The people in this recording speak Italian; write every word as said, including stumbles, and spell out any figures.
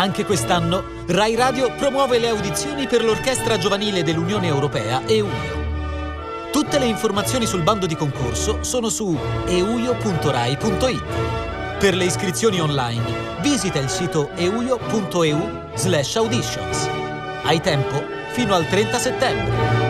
Anche quest'anno Rai Radio promuove le audizioni per l'Orchestra Giovanile dell'Unione Europea EUIO. Tutte le informazioni sul bando di concorso sono su euio punto rai punto it. Per le iscrizioni online visita il sito euio punto eu slash auditions. Hai tempo fino al trenta settembre.